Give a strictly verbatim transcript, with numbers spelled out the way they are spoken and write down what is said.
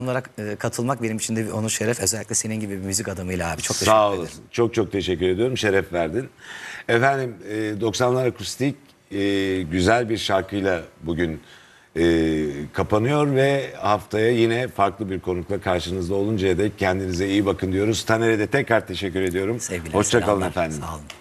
olarak e, katılmak benim için de bir onur şeref. Özellikle senin gibi bir müzik adamıyla abi. Çok teşekkür Sağ ederim. olasın. Çok çok teşekkür ediyorum. Şeref verdin. Efendim e, doksanlar Akustik e, güzel bir şarkıyla bugün e, kapanıyor ve haftaya yine farklı bir konukla karşınızda oluncaya dek kendinize iyi bakın diyoruz. Taner'e de tekrar teşekkür ediyorum. Sevgiler, Hoşça kalın selamlar. efendim. Sağ olun.